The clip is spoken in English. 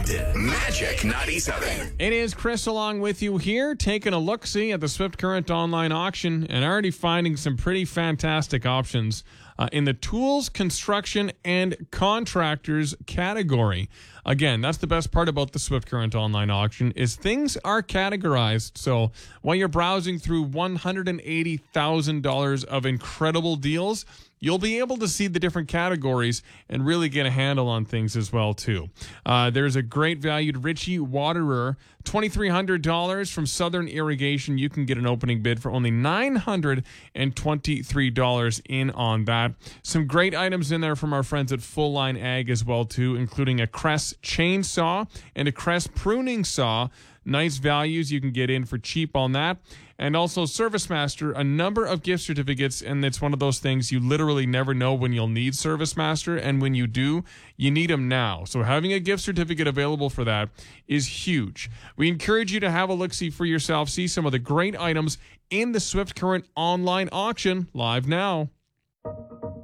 Connected. Magic 97. It is Chris along with you here, taking a look-see at the Swift Current online auction and already finding some pretty fantastic options in the tools, construction, and contractors category. Again, that's the best part about the Swift Current online auction is things are categorized. So while you're browsing through $180,000 of incredible deals, you'll be able to see the different categories and really get a handle on things as well, too. There's a great valued Ritchie Waterer, $2,300 from Southern Irrigation. You can get an opening bid for only $923 in on that. Some great items in there from our friends at Full Line Ag as well, too, including a Crest chainsaw and a Crest pruning saw. Nice values you can get in for cheap on that. And also ServiceMaster, a number of gift certificates, and it's one of those things you literally never know when you'll need ServiceMaster, and when you do, you need them now. So having a gift certificate available for that is huge. We encourage you to have a look-see for yourself, see some of the great items in the Swift Current online auction live now.